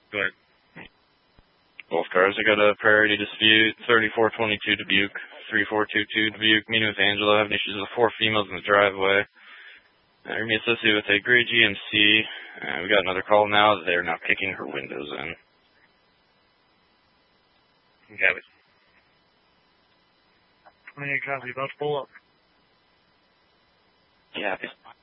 Go ahead. Both cars. I got a priority dispute, 3422 Dubuque, 3422 Dubuque, meeting with Angela, having issues with 4 females in the driveway. We're going to be associated with a gray GMC. We got another call now that they're now kicking her windows in. You have it. 28 copy, about to pull up. Yeah.